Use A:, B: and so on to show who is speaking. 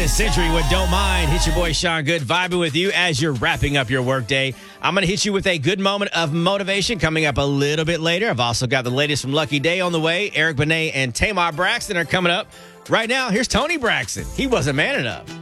A: Century with Don't Mind. Hit your boy Sean Good vibing with you as you're wrapping up your workday. I'm going to hit you with a good moment of motivation coming up a little bit later. I've also got the latest from Lucky Day on the way. Eric Benet and Tamar Braxton are coming up. Right now, here's Tony Braxton. He wasn't man enough.